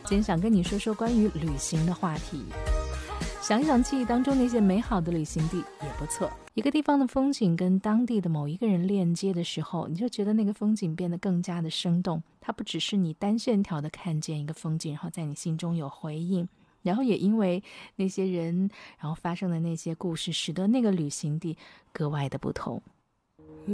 今天想跟你说说关于旅行的话题。想一想记忆当中那些美好的旅行地也不错。一个地方的风景跟当地的某一个人链接的时候，你就觉得那个风景变得更加的生动。它不只是你单线条的看见一个风景，然后在你心中有回应，然后也因为那些人然后发生的那些故事，使得那个旅行地格外的不同。